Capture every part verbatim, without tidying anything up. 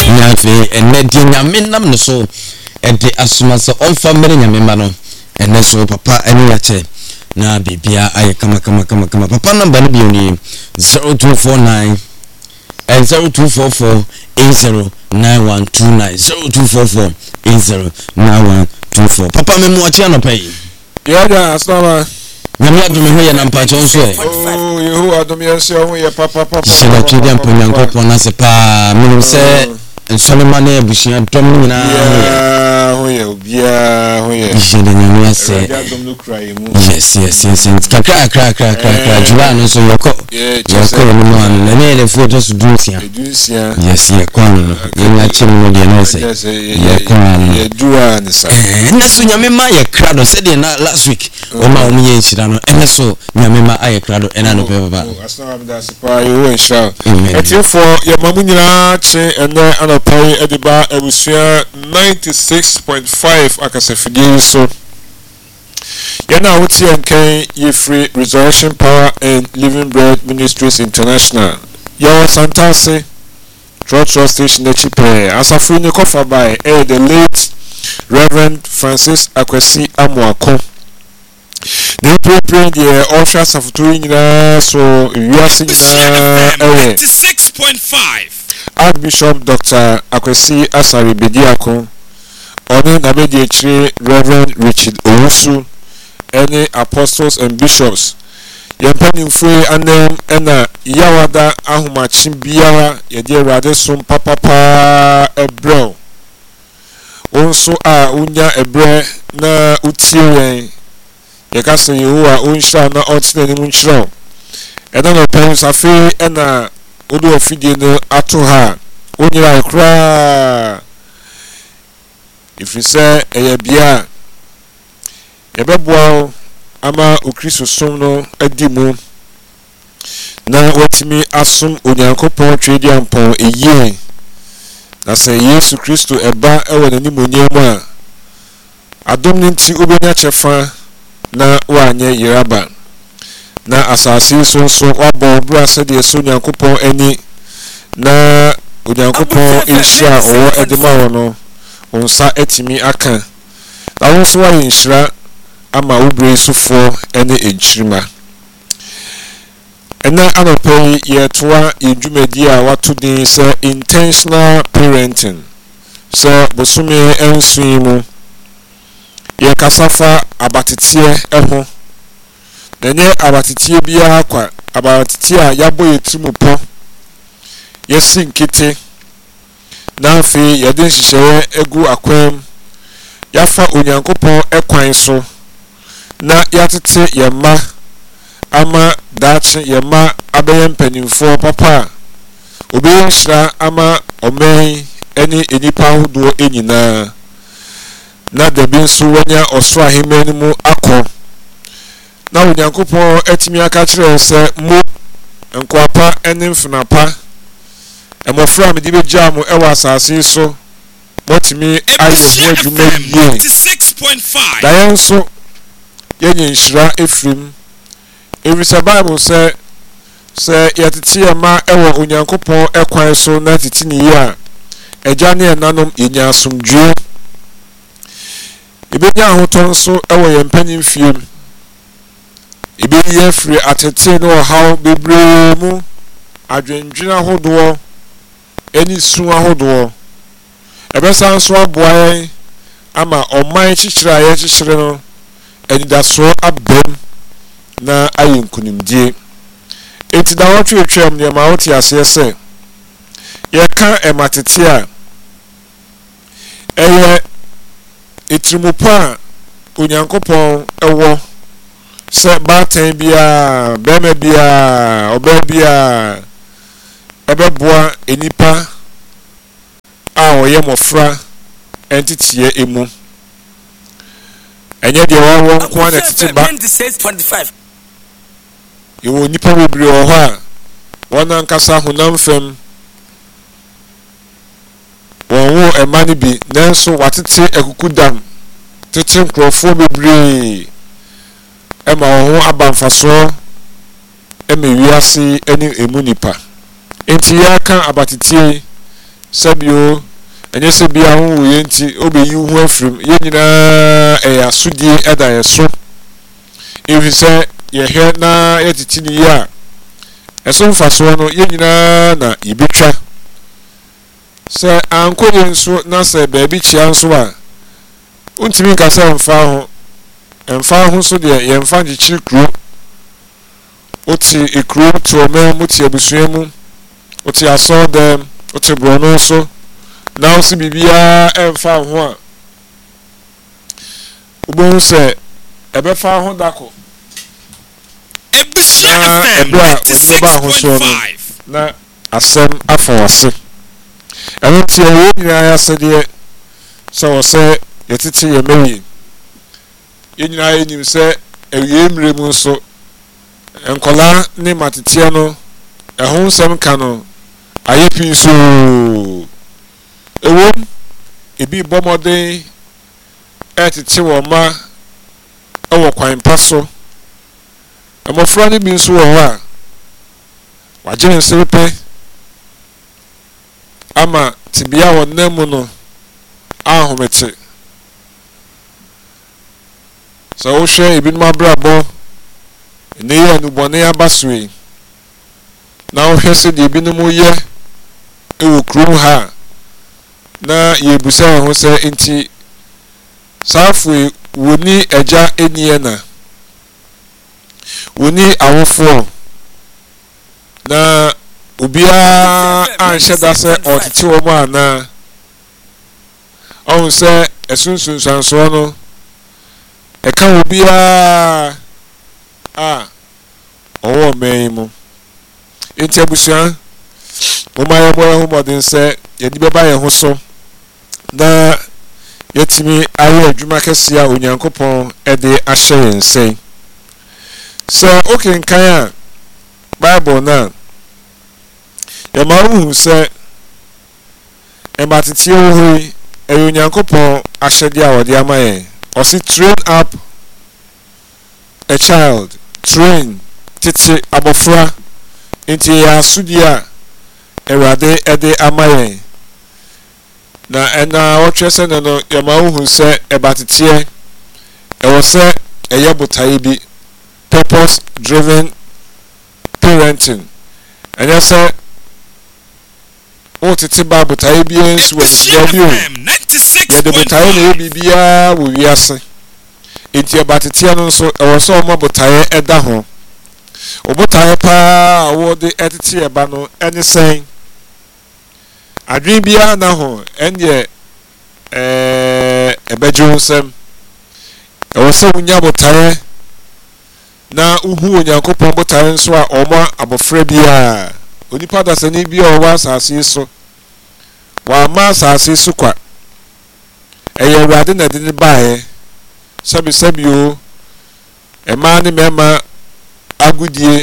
nyafe enne di nyame nam no so ede asuma so onfa mere nyame ma no enne so papa ene ya che na bibia aye kama kama kama kama papa number no bi oni zero two four nine and zero two four four eight zero nine one two nine zero two four four eight zero nine one two four. Papa me mu achi anopai. Yeah, yeah, asama. Nyame adome ho ye na mpacho nso e. Oh, yehu adome yense ho ye papa papa. Shela twede amponyankopon na se pa minum se nsonema na ebushia dom nyina ho ye obia ho ye. Jede nyame ase. Yes yes yes. Kakra kakra kakra kakra jula no so yoko. Yoko no no an na ne le photo so dunsia. Dunsia. Yes ye kwan ye na chim no de no se. Ye kwan ye dua ni sa. Eh na so nyame ma ye krado se de na last week o ma o nye nshira no ene so nyame ma aye krado ena no pe baba. Asna am da se pa ye nshira. Etiefo ye mamu nyina che ene anopai ediba ebusua ninety-six point five akasefidi so. Yana wuti enken ye free Resurrection Power and Living Bread Ministries International. Yawa Santase Church Station Echipe Asafri ni kofa by eh the late Reverend Francis Akwesi Amuako. The pre the Osha Safuturi nyina so wiase nyina ewe ninety-six point five Archbishop Doctor Akwesi Asari Bediako Oni nabedi echire Reverend Richard Owusu any apostles and bishops yempani mfue anem ena yawada ahumachim biara yede rade sum papapa ebro onso a unya ebre na utiwe yekase yehowa onhira na otine ni munchiro ena no pen safi ena odu ofidie no ato ha onyira ekra ifise eye bia ebeboa ama okristo som no adimu na watimi asum onyankopon twedi ampon eye na se Yesu Kristo eba ewo nani monyam a adom nti obenya chefa na wanye yiraba na asase so so wabo bra se de so onyankopon ani na onyankopon ehia owo edema wono onsa etimi aka na wonso wa yinhira ama ubre sufo ene enchirima ena anopai yetwa yedwumadi a wato din se intentional parenting so bosome ensuimu ye kasafa abatetie eho nenye abatetie bia kwa abatetie a yabo yetrimu po yesinkete na afi yede nhihye egu akwam yafa onyankopon ekwan so na yatete yema ama dachi yema abeyem penimfo papa obeyishra ama omen eni enipa hodo enyina na debi nso wanya osro ahemani mu akọ na onyankopon etimi aka kire se mo enkwapa eni mfnapa emofra me di beja mo ewa asase so motimi ayo ho adwuma yie ninety-six point five dayen so yenye nshira efrim every Bible say say yatiti ema ewo onyankopon ekwan so na titi ni ya eja ne nanom yenya asomdwe ebenya ahoton so ewo yempani fiem ebenya free atete no how bebre mu adwendwena hodo eni su ahodo ebesa so aboa ama oman chichira ye chichire no enidaso abem na ayinkunimdie enti da wotwe etwem ne ma woti ase se ye ka ematete a eye etrimupa onyankopon ewo se baten bia bema bia oba bia ebeboa enipa a oye mofra entitie emu enye de wawo nko na tete ba ninety-six point five yewo nipa bobri o ho a wona nkasa honam fam wonwo emani bi nanso watete ekukudam tete nkrofo bobri ema ho abamfaso ema wiase eni emu nipa enti ya kan abatetie sabio enye se bia ho ye nti obeyi hu afrim ye nyina e asodie eda ye so efi se ye hwe na ye titi ni ya eso mfaso no ye nyina na ibetwa se anko ye nso na se ba bi chia nso a untimi nka se mfa ho mfa ho so de ye mfa nchichi kru oti ekru to me muti abusua mu oti aso dem oti brono so na osi bibia emfa ho a ubon se ebe fa ho dako Ebusua F M ninety-six point five na asem afawase eno ti ewo nyina ya sede so wo se yetiti ye mewi ye nyina enim se ewie mre mu so enkola ni matetia no ehun nsem ka no ayepi so ewom ebi bomoden etiti wo ma ewo kwan paso amofra ni bi nso wo ho a wagye nsepe ama tibia wo nemu no ahomete so wo hwe ebi no abrabo ne ye anubone abaswe na wo hwe se de ebi no mo ye ewo krum ha na ye busa ho se enti safu woni eja eniye na woni awofo na obia anhye da se otete wo mu ana on se esunsun sanso no e ka obia a owo meimu enti abusua o ma ye mo ho modin se ye di beba ye ho so na yetimi aye adwuma kese a onyankopon e de ahye yensen so okay nkan a bible na ye ma hu se e matiti ho e onyankopon ahye de a wode amaye o si train up a child train titi abofra into ya sudia erade ede amaye na ena otwese no no ya ma hu se ebatetie e wo se eye botaye bi purpose driven parenting enya se o titi ba botaye bi ensu wo bi o ya de botaye na bibia wo wiase enti ebatetie no so e wo se o ma botaye eda ho obotaye pa wo de etiti eba no eni sen adwin bia na ho enye eh ebejonsem e wo se unya botaye na uhu onyankopon botaye nso a omo abofra bia onipa da sani bia o wa asase so wa ma asase so kwa eye wade na de ne baaye sabi sabi o e ma ne mema agudie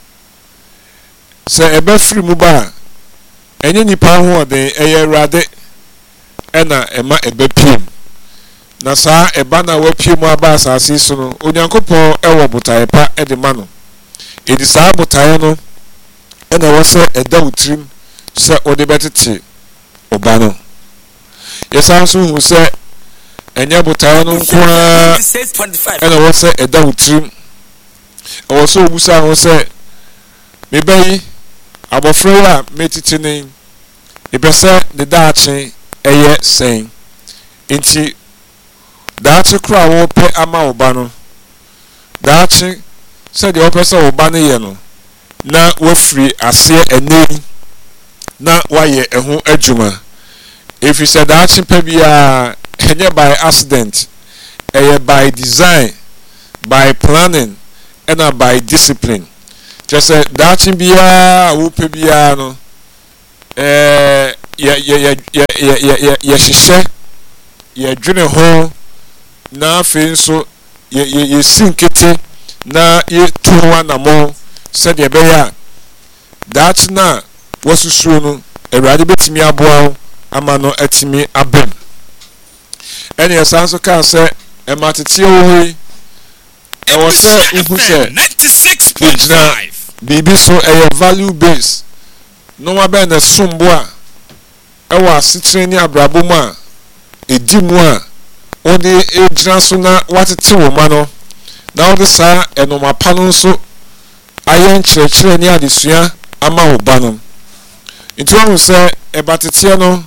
se ebe free mu ba enye nipa ho oden eye rade ena ema ebe piem na saa eba na wa piem aba asase so no onyankopon ewo botaye pa ede ma no edi saa botaye no ena wo se eda utrim se ode betete oba no yesa so hu se enye botaye no nko ena wo se eda utrim o so obusa ho se me bayi abofra a metitini ibese de daachi eye sen enti daachi kra wo pe ama oba no daachi se de opese oba no ye no na wafri ase enei na waye eho adwuma if you said daachi pa bia enye by accident eye by design by planning and by discipline just say that bia wo pe bia no eh ya ya ya ya ya ya hihye ya dwene ho na afi nso ya ya sinkete na ye tuwa na mo said ya be ya that na wasusuo no ewrade betimi aboa ama no atimi abem ene yasanso ka se e matete wo yi e wo se ihu se ninety-six point five bibi so a value base no ma be na sumbo a ewa sitre ni abrabom a edi mu a ode ejina so na watete wo ma no na ode saa enoma pa no so ayen kyerɛkyerɛ ni adesua ama wo ba no nti wo se ebatete no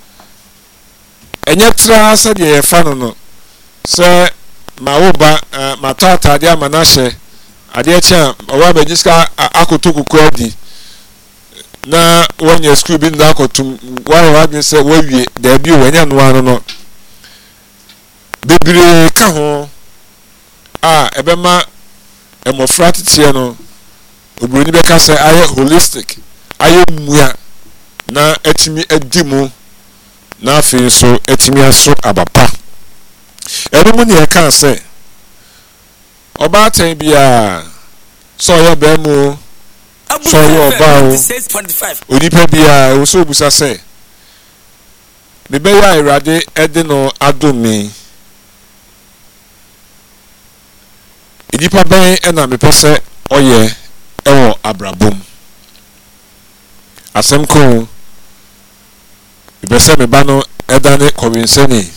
enye tra sa de ye fa no no se ma wo ba ma tata de ama na hye ade kya owa ba jiska akotokuku adi na wanya school bi nda akotum wa wa bi se wa wie da bi wanya no ano no bebire ka ho a ebema emofra tete no obroni be ka se aye holistic aye mua na etimi adimu na afi so etimi aso abapa erumu ne ka se oba tan bia so ya ba mu so ya oba o onipa bia o so busa se bebe ya irade ede no adomi onipa ben ena me pese oye ewo abrabom asem ko bibese me ba no edane kowinseni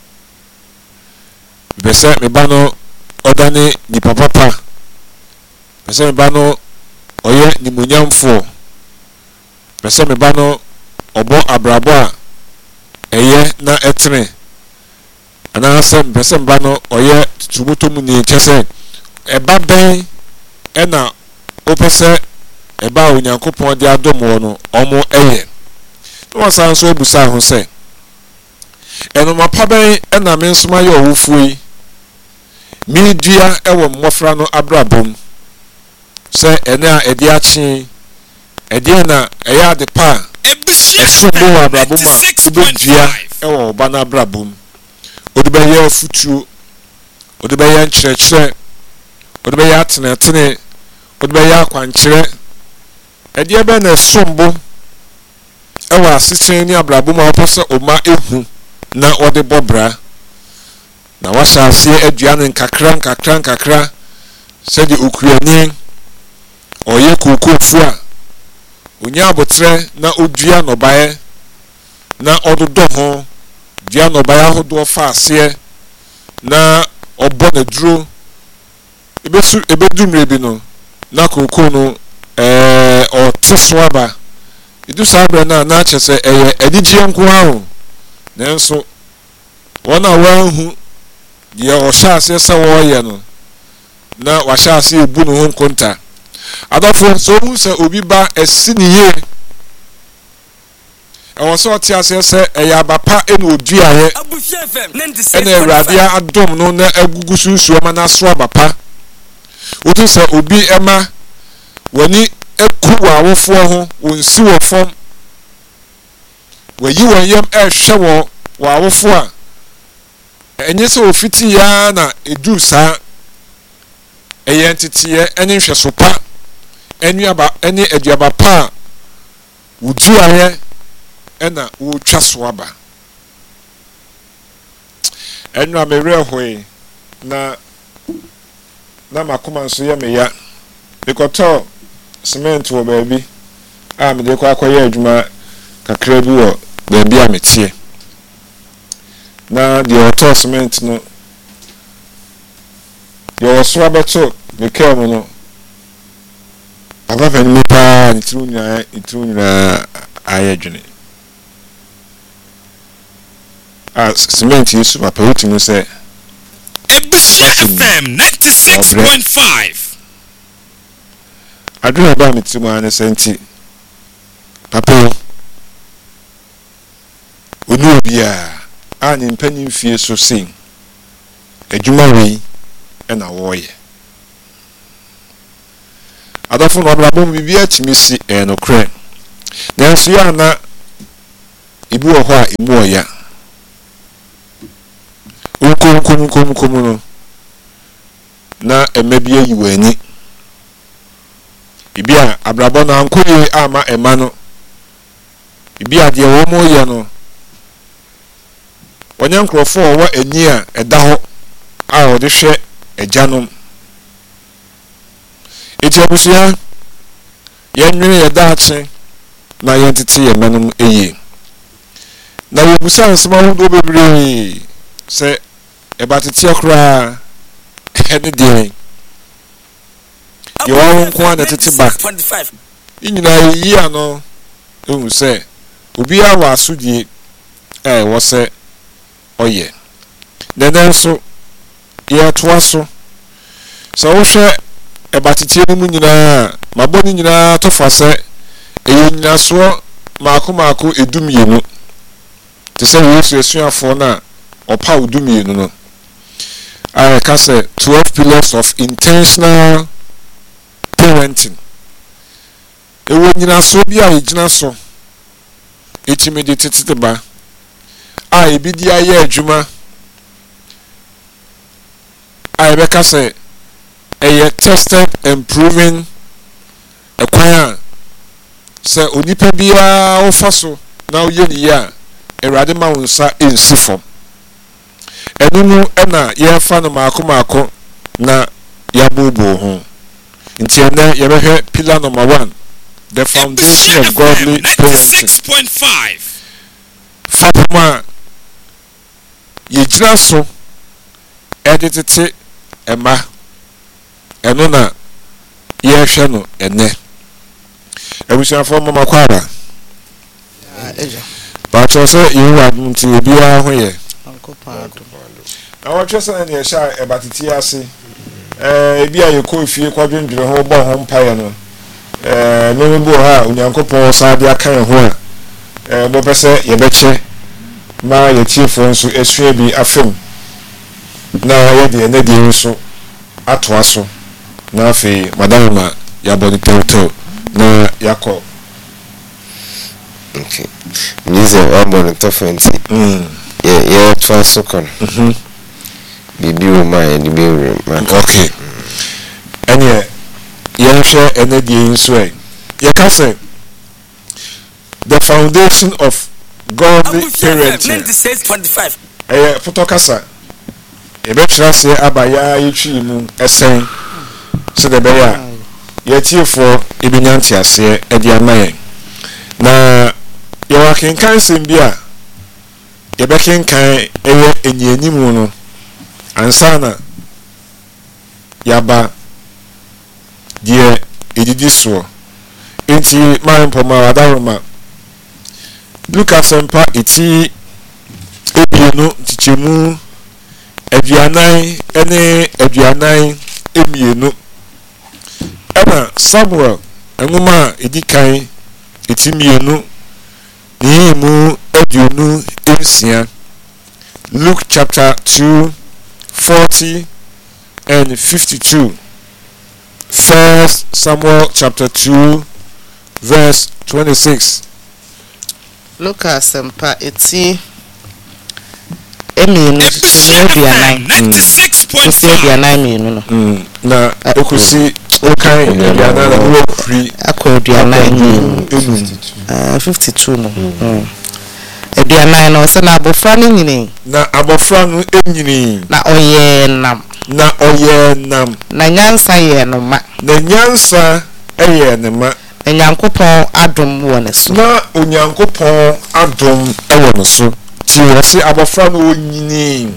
bibese me ba no odane ni papa papa bibese me ba no oye ni munyamfo bibese me ba no obo abrabo a eye na etre ana asem bibese me ba no oye tumutomu ni chese eba ben ena opese eba onyankopon de adomo no omo eye no san so busa ho se eno mapa ben ena me nsoma ye owufuyi mi dua ewo mmofra no abrabom se ene a ede achi ede na eya de pa eso bo abrabom a obedua ewo ba na abrabom odibe ye futuo odibe ye nkyerɛkyerɛ odibe ye atenetene odibe ye akwankyerɛ ede be na sombo ewa asitren ni abrabom a opose oma ehu na ode bobra na washa ase aduane nkakra nkakra nkakra sede okuani oye kokofu a onya abotre na odua no bae na ododo ho dua no bae ahodo fa ase na obo na duro ebesu ebedumre bi no na koko no eh o teswaba idu sabre na na chese eye edigye nko ha nanso wona wanhu ye o shaase se wo ye no na wa shaase ebu no ho nkonta adofo so hu se obi ba esiniye e wo so ti ase se eye abapa ene odua ye ene awradia adom no na agugu sunsuo ma na so abapa wotu se obi ema wani eku wa wofo ho wonsi wo fom wayi won yam ehwe wo wa wofo a enye se ofiti ya na edu sa eye entitiye eni hweso pa eni aba eni aduaba pa wudu aye ena wo twa so aba enu amere hoye na na makoma nso ye me ya bikoto cement wo baabi a me de kwa akoye adwuma kakra bi wo baabi a metie na the auto cement no yo so abeto me kem no aba fa ni pa ni tru nya ni tru nya aye dwene a cement yesu papa wotinu se Ebusia F M ninety-six point five aduna ba me timu ane senti papa onu obia ani mpanin fie so sin adwuma wei ena woye adafo no bla bom bibia timisi eno kre nanso ya na ibu wo ho a ibu oya unkum kum kum kum no na emebie yiwani ibia abrabo na ankoye ama ema no ibia de wo mo ye no wonya nkrofo wo ani a eda ho a wo de hwe agyanom eti abusia ye nwene ye daache na ye ntete ye menom eye na wo busa nsema ho do bebre se e batete akra ene de yo won ko na tete ba inyina yi ano ehu se obi awa asudie eh wo se oye nene nso ye toa so so wo hwe e batete mu nyina maboni nyina to fa se e nyina so maako maako edum yenu te se Yesu esuafo na opa udum yenu no I can say twelve pillars of intentional parenting. Ewo nyina so bi a yegyina so etimi de tete ba a ebi di aye adwuma I be ka say eye tested and proven ekwan say onipa bia wo fa so na wo ye ni ya erade ma wo nsa ensifo enunu ena ye fa no maako maako na ya bobo ho nti ene ye behwe pillar number one, the foundation of godly parenting. six point five Fatuma ye gyina so editete ema eno na ye hwe no ene ebusuafo mama kwara eja ba cho se yewu adunti ebia ho ye anko paado na wa cho se na ye sha e batiti ase eh ebia ye ko fie kwadwendwere ho bo ho mpaye no eh no bo ha onyankopon sa dia kan ho a eh bo pese ye beche ma ye tiefo nso esue bi afem na ye de na di nso atoa so na afi madam ma ya body toto na yako. Okay. Nize wabona tofauti. Mm. Yeah, yeah, twa sokon. Mhm. Bibi wo ma ni be ma. Okay. Anye ye hwe ene die nso e. Ye ka say the foundation of godly parenting. ninety-six point five Eh photokasa. E be tira se abaya yetwi mu esen. So the beya ye tiefo ebinyanti ase e di amaye. Na ye wa kenkan sembia ye be kenkan ewe enyianimu no ansana yaba die edidi so enti mampo ma wadaroma Lucas empa eti ebienu tichemu aduanan ene aduanan emienu ena Samuel enuma edikan eti mienu ni mu aduonu ensia Luke chapter two forty and fifty-two. First Samuel chapter two verse twenty-six. Lucas empa eti emi no tichemu ninety-six point five five mienu no Mm. Na okusi okai ya na wo free akoduanan mienu ah fifty-two no mm aduanan no se na abofra no nyini na abofra no enyini na oye nam na oye nam na nyansa ye no ma na nyansa eye ne ma na nyankopon adom wo ne so na onyankopon adom ewo no so ti wo se abofra no onyini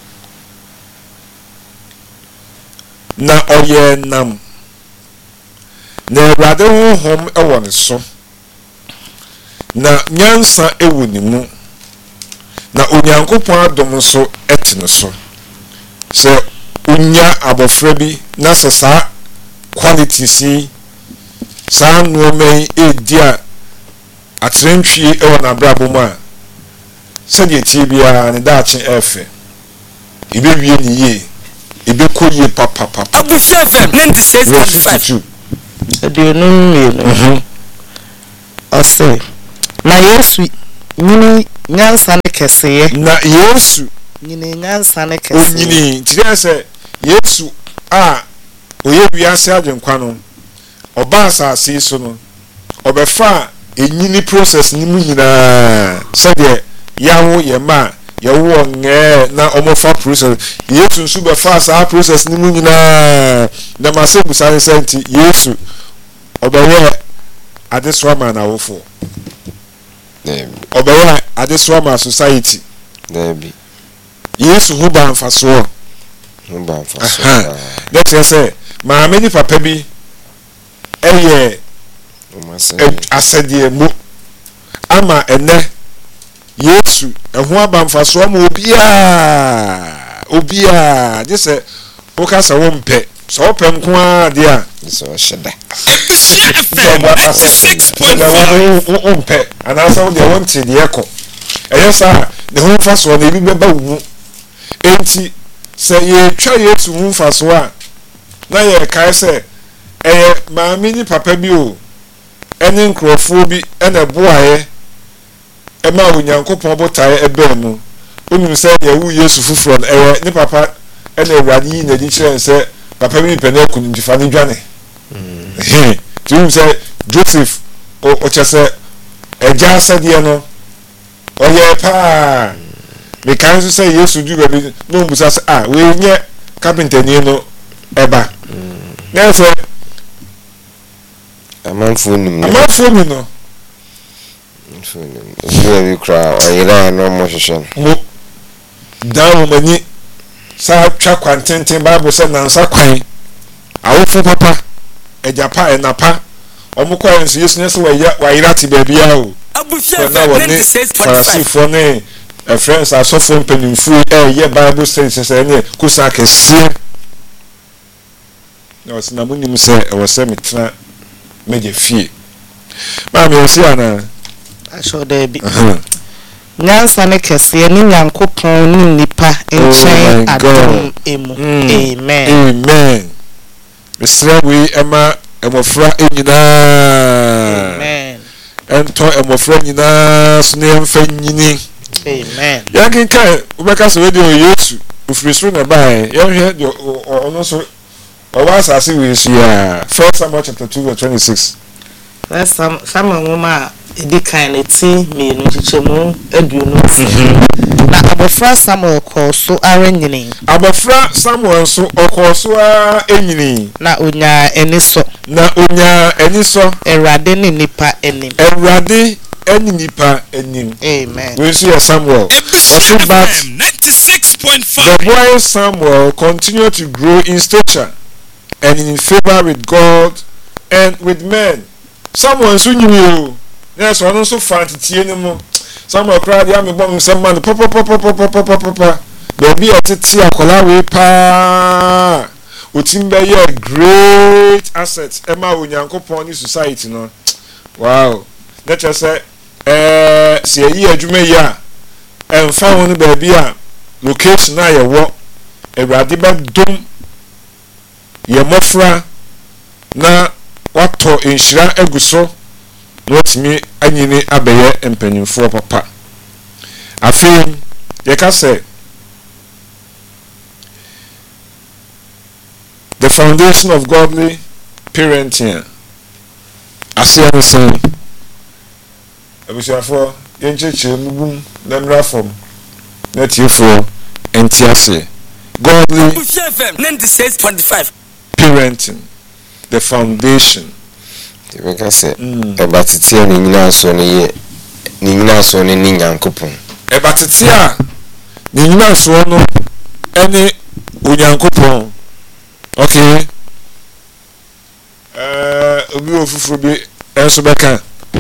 na oye nam na erade honhom ewo ne so na nyansa ewo ni mu na onyankopon adom so etene so se unya abofra bi na sesa qualities yi sa no men edia atrentwie ewo na brabo mu a se de tie bia ne daache efe ibe wie ni ye ibe koye papa papa Abuja F M ninety-six point five aduonu mienu mhm ose na Yesu nyini nyansa ne keseye na Yesu nyini nyansa ne keseye onyini tire se Yesu a oye wiase adwenkwa no oba asase so no obefa enyini process ni mu nyina se de yawo ye ma yawo nge na omofa process Yesu nsu befa sa process ni mu nyina na masebu sa senti Yesu obewe adeswa ma na wofo obewa adeso ma society Debi. Yesu hu ba mfaso Hu ba mfaso. Let us say ma many papa bi eye asede mu ama ene Yesu ehu aba mfaso ma obia obia je se o ka sa wo mpe so o pem ko a de a so sheda six point five o mpe ana sa wo de won ti de eko eye sa de hu mfaso na bi beba wu enti se ye twa Yesu hu mfaso a na ye kai se eh maami ni papa bi o ene nkrofo bi ene boaye e ma onyankopon botae ebe mu onum se ye wu Yesu fufuro na eh ni papa ene awrade yi na di kire se papa bi pene ku ntifa ni dwane mm tu se Joseph o o chese eja sadie no oye pa me kan se Yesu du bi no mbusa se ah we nye carpenter ni no eba na se amanfo nim amanfo nim no amanfo nim obi bi kra ayira no mo hwehwe mo dawo mani sa twa kwantenten bible se nansa kwan awofo papa ejapa enapa omukwa enso Yesu ne se wa yira ti ba bia o abushia ninety-six point five for ne a friends are so from penimfu eh ye bible says se ne kusa kese no se na munim se e wo se metra meje fie ma me osi ana asho da bi nyansa ne kese ni Nyankopon ni nipa enchen adom emu amen amen misra we ema emofra enyina amen ento emofra nyina so ne emfa nyini amen yakin kai ubeka so we de Yesu ufrisu na bai yehwe de ono so owa asase we su ya First Samuel chapter two verse twenty-six. First Samuel woman edikan eti me no chichemu aduonu na abofra Samuel ko so arenyini abofra Samuel so okoso a enyini na onya eniso na onya eniso erade ni nipa enim erade eni nipa enim amen we see Samuel ninety-six point five. The boy Samuel continued to grow in stature and in favor with God and with men. Samuel so knew yes one so fancy anymore. Samuel cried ya me bom some man papa papa papa papa papa there be a tete akola we pa otimbe ye great assets ema onyankopon ni society no wow let us say eh se yi adwuma yi a emfa won ba bia location na ye wo ewrade ba dom ye mofra na wato enhira aguso na otimi anyini abeye empanimfo papa afin ye ka say the foundation of godly parenting asian say abisiafo yencheche mugum namra from na tiefo entiase godly ninety-six point five parenting the foundation we can say about it ni nyina so ne ye ni nyina so ne ni Nyankopon ebatete a ni nyina so no ene onyankopon okay eh obi ofufuru bi enso beka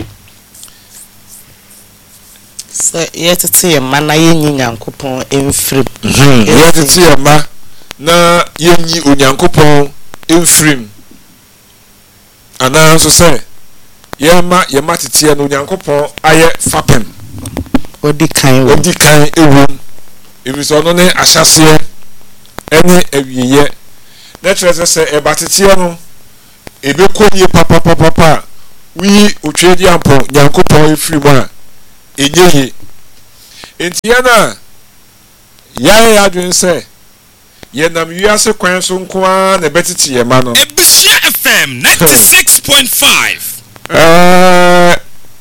se yetete ma na yenyi Nyankopon emfrim yetete ma na yenyi onyankopon emfrim ana so se yema yema tete no onyankopon aye fapem odi kan wo odi kan ewu ebiso no ne ahyase ene awiye na trese se ebatete no ebekonye papa papa papa wi otwedi ampo nyankopon efrim a enyehe entiya na ya ya adwen se ye nam wiase kwan so nko a na betete ye ma no Ebusia F M ninety-six point five. eh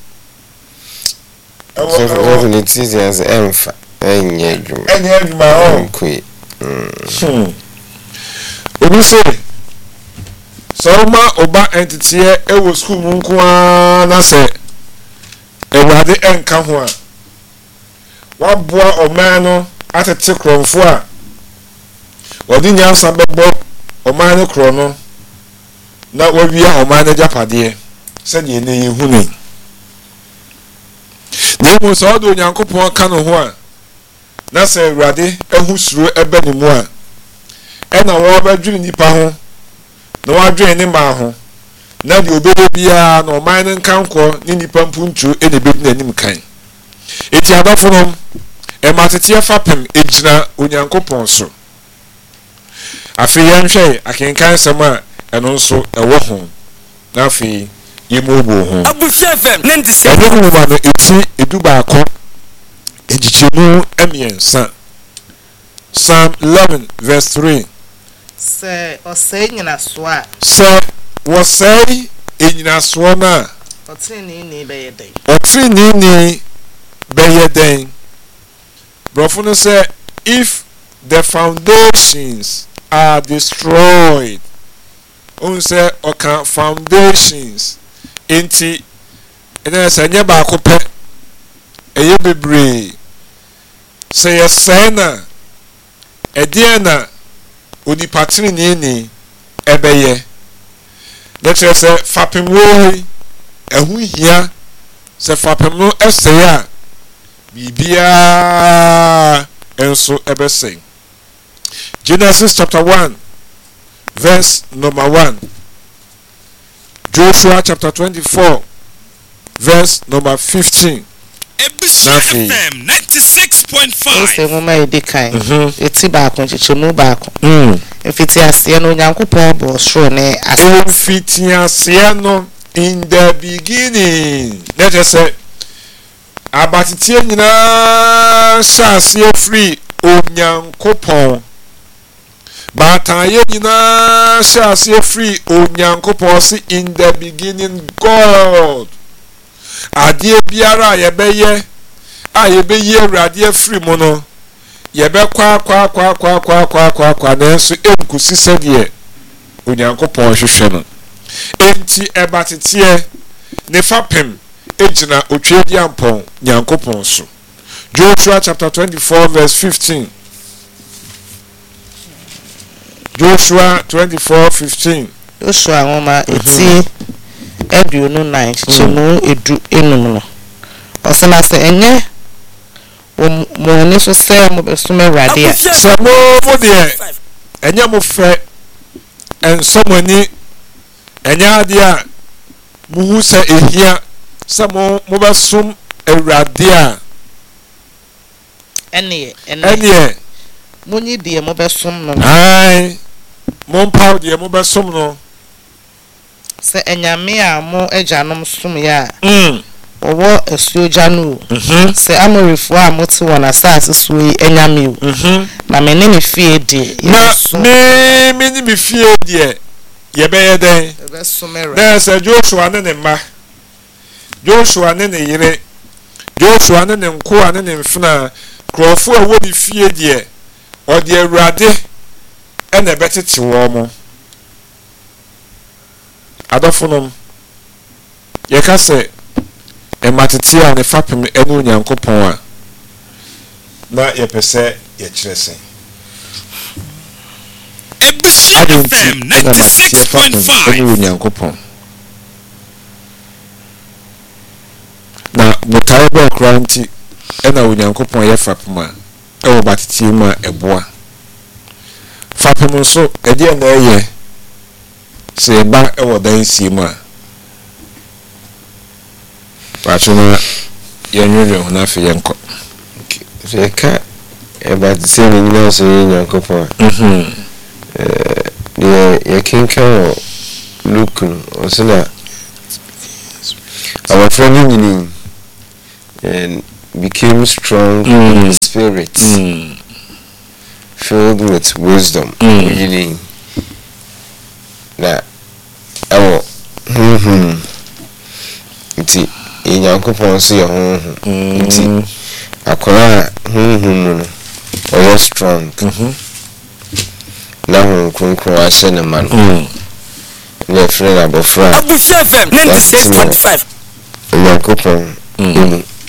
so we need to see as emfa enye dwuma enye dwuma o kwe hmm obi se so ma oba entity e wo school mu nko a na se e wa Awurade enka ho a waboa ɔman no atete krɔmfo a wɔde nyansa bɛbɔ ɔman no krɔ no na wɔwia ɔman no japadeɛ sɛdeɛ ne yehu ne na mu sɛ ɔde Onyankopɔn ka no ho a na sɛ Awurade ehu suro ɛbɛ ne mu a ɛna wɔbɛdwiri nipa ho na wɔadwene ne ma ho na de obere bia na ɔman no nkankɔ ne nipa mpuntuo ɛna bɛdi n'anim kan eti adɔfo no ɛmateteɛ fapem egyina Onyankopɔn so afei yɛnhwɛ akenkan sɛm a ɛno nso ɛwɔ ho na afei yɛmɔbɔ ho Abusia F M ninety-six ɛno nwoma no eti edu baako egyikyemu ɛmiɛnsa Psalm eleven verse three sɛ ɔsɛe nyinaso a sɛ wɔsɛe enyinasoɔ no a ɔtrenee bɛyɛ dɛn ɔtrenee bɛyɛ dɛn brɔfo no sɛ if the foundations are destroyed ohun sɛ ɔka foundations enti ɛnɛ sɛ nyɛ baako pɛ ɛyɛ bebree sɛ yɛsɛe na ɛdeɛ na onipa trenee ɛbɛyɛ na kyerɛ sɛ fapem wɔ ɛho hia sɛ fapem no ɛsɛe a biribiara enso ɛbɛsɛe Genesis chapter one verse number one Joshua chapter twenty-four verse number fifteen Abusia F M ninety-six point five sɛ nwoma edi kan Mhm. eti baako nkyekyɛmu baako mm mfiti aseɛ no Onyankopɔn bɔ ɔsoro ne ase Mfitiaseɛ no in the beginning na kyerɛ sɛ abateteɛ nyinaa hyɛ aseɛ firi Onyankopɔn baataeɛ nyinaa hyɛ aseɛ firi Onyankopɔn se in the beginning God adeɛ biara a yɛbɛyɛ a yɛbɛyi Awurade afiri mu no yɛbɛkɔ akɔ akɔ akɔ akɔ akɔ akɔ akɔ nanso ɛnkosi sɛdeɛ Onyankopɔn hwehwɛ no enti ɛbateteɛ ne fapem egyina otwedi ampɔn Nyankopɔn so Joshua chapter twenty-four verse fifteen Joshua twenty-four fifteen Joshua nwoma eti aduonu nan nkyekyɛmu edu enum no ɔsɛma sɛ ɛnyɛ mo ani so sɛ mo bɛsom Awurade a sɛ mo mo deɛ ɛnyɛ mo fɛ ɛnsɔm ani ɛnyɛ adeɛ a muhu sɛ ehia sɛ mo mo bɛsom Awurade a ɛneɛ ɛneɛ ɛneɛ monyi deɛ mo bɛsom no ae mo mpaw deɛ mo bɛsom no sɛ ɛnyame a mo agyanom som yɛ a mm wɔwɔ asuogya no o mhm sɛ amorifo a mote wɔn asase so yi anyame o mhm na me ne me fie de na yɛbɛsom me me ni me fie deɛ yɛbɛyɛ dɛn yɛbɛsom Awurade na sɛ Joshua ne ne mma Joshua ne ne yere Joshua ne ne nkoa ne ne mfena kurɔfo a wɔ ne fie deɛ ɔde Awurade ɛna ɛbɛtete wɔn mo adɔfo nom yɛka sɛ ɛmatete a ne fapem ɛne Onyankopɔn a na yɛpɛ sɛ yɛkyerɛ sɛ Abusia F M ninety-six point five ɛne Onyankopɔn na botae bɛ kora nti ɛna Onyankopɔn yɛ fapem a ɛwɔ bateteɛ mu a ɛboa fapem nso ɛdeɛ na ɛyɛ sɛ ɛba ɛwɔ dan sie mu a baatwo no yɛnwerɛ ho na afei yɛnkɔ sɛ ɛka ɛbateteɛ no nyinaa sɛ yɛ Nyankopɔn a deɛ yɛkenka wɔ Luke no ɔsɛ na abɔfra no nyini and became strong Mm. in spirit mm. filled with wisdom Mm. nyini na ɛwɔ honhom nti Nyankopɔn nso yɛ honhom nti akwaraa a honhom mu no ɔyɛ strong Mhm. na honhom kronkron ahyɛ ne ma no Mm. na ɛfrɛ no abɔfra a Abusia F M ninety-six point five Nyankopɔn Mm. ɛmu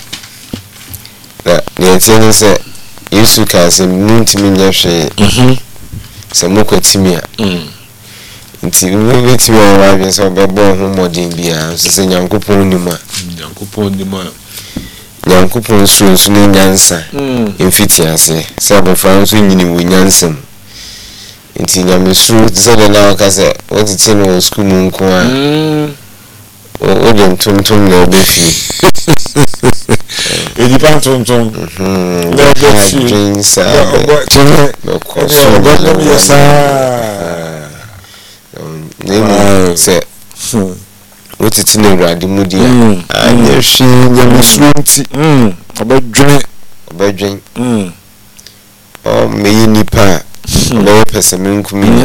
deɛ tie ne sɛ yesu kaa sɛ mentumi nyɛ hwee sɛ mokwatimi a nti wobɛtumi a wɔwɔ adwene sɛ wobɛbɔ ho mmɔden biara nso sɛ nyankopɔn nim a nyankopɔn nim a nyankopɔn suro nso ne nyansa ɛmfiti aseɛ sɛ abɔfra nso nyini wɔ nyansa mu nti nyamesuro sɛ de na wɔka sɛ wotete no wɔ sukuu mu nko a wode ntontom na wobɛfie edipa ntontom na wobɛfie saa bɛkɔ so na sɛ wotete no awurade mu di a anyɛ hwee nyamesuro nti ɔbɛdwene ɔbɛdwen ɔmmɛyɛ nnipa a ɔbɛyɛ pɛ sɛ menkumi nya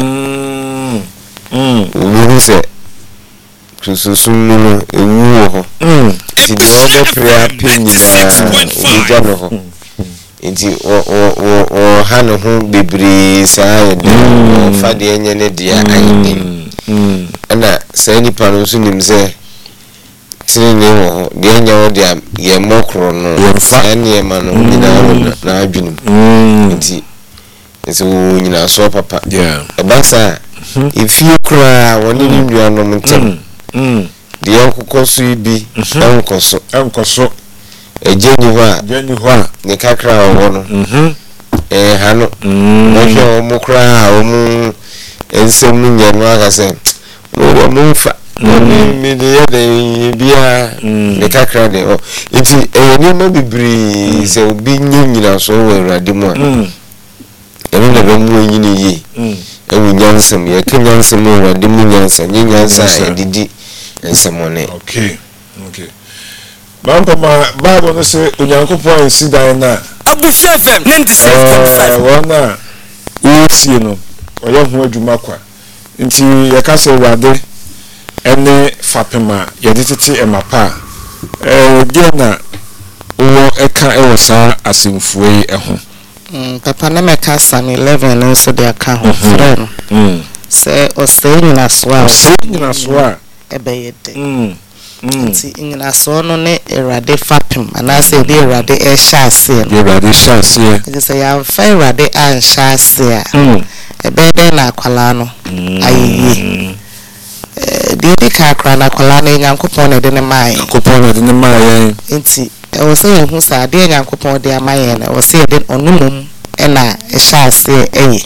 wohu sɛ kristosom mu no ɛwu wɔ hɔ nti deɛ ɔbɛpere apɛ nyinaa ɔbɛgya no hɔ nti ɔha ne ho bebree saa yɛ den ɔfa deɛ nyɛ ne deɛ ayɛ den ɛna saa nipa no nso nim sɛ tenene wɔ hɔ deɛ nyɛ wɔ deɛ yɛmmɔ korɔ no saa nneɛma no nyinaa wɔ n'adwene mu nti nti wɔ nyinaasoɔ papa ɛba saa efie koraa wɔne ne nuanom ntɛm deɛ ɔkokɔ so yi bi ɛnkɔ so ɛnkɔ so ɛgye ni hɔ a gye ni hɔ a ne kakra a ɔwɔ no ɛɛ ha no wɔhwɛ wɔn koraa a wɔn nsɛm no nyɛ no aka sɛ wɔn wɔn mfa wɔn mi de yɛ de biara ne kakra de ɔ nti ɛyɛ nneɛma bebree sɛ obi nye nyinaso wɔ awurade mu a ɛno na bɛmu wɔnyini yie ɛwɔ nyansɛm yɛka nyansɛm wɔ awurade mu nyansa nye nyansa a yɛdedi nsɛmɔne. okay okay mampama bible no sɛ onyankopɔn ansi dan no a Abusia F M ninety-six point five wɔn a wɔsie no ɔyɛ ho adwuma kwa nti yɛka sɛ awurade ɛne fapem a yɛde tete ɛmapa a ɛwɔ deɛ na wɔ ɛka ɛwɔ saa asɛmfuo yi ɛho papa na mɛka Psalm eleven no nso de aka ho frɛ no sɛ ɔsɛe nyinasoɔ a ɔsɛe nyinasoɔ a ɛbɛyɛ den nti nyinasoɔ no ne awurade fapem anaasɛ ɛde awurade ɛhyɛ aseɛ no awurade hyɛ aseɛ nti sɛ yɛamfa awurade anhyɛ aseɛ a ɛbɛyɛ dɛn na akwalaa no ayɛyie deɛ di ka akora na akwalaa no nyankopɔn na ɛde ne maa yɛn nyankopɔn na ɛde ne maa yɛn nti ɛwɔ sɛ yɛhu sɛ adeɛ nyankopɔn de ama yɛn no ɛwɔ sɛ yɛde ɔno mmom ɛna ɛhyɛ aseɛ ɛyɛ